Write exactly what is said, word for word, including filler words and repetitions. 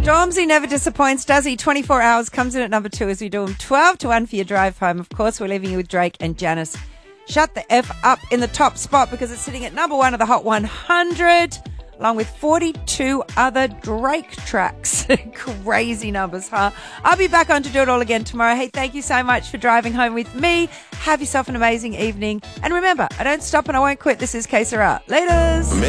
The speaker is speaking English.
Stormzy never disappoints, does he? twenty-four hours comes in at number two as we do him twelve to one for your drive home. Of course, we're leaving you with Drake and Janice. Shut the F up in the top spot because it's sitting at number one of the Hot one hundred, along with forty-two other Drake tracks. Crazy numbers, huh? I'll be back on to do it all again tomorrow. Hey, thank you so much for driving home with me. Have yourself an amazing evening. And remember, I don't stop and I won't quit. This is Que Sera. Laters.